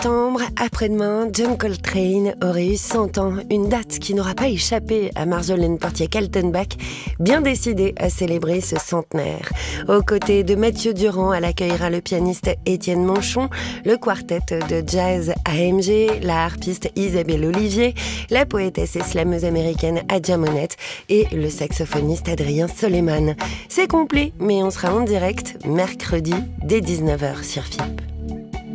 septembre, après-demain, John Coltrane aurait eu 100 ans. Une date qui n'aura pas échappé à Marjolaine Portier-Kaltenbach, bien décidée à célébrer ce centenaire. Aux côtés de Mathieu Durand, elle accueillera le pianiste Étienne Manchon, le quartet de jazz AMG, la harpiste Isabelle Olivier, la poétesse et slameuse américaine Adja Monette et le saxophoniste Adrien Soleiman. C'est complet, mais on sera en direct mercredi dès 19h sur FIP.